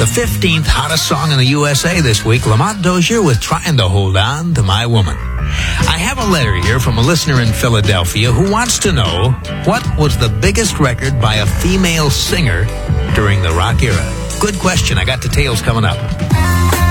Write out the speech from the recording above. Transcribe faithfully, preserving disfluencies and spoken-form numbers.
The fifteenth hottest song in the U S A this week, Lamont Dozier with Trying to Hold On to My Woman. I have a letter here from a listener in Philadelphia who wants to know what was the biggest record by a female singer during the rock era. Good question. I got details coming up.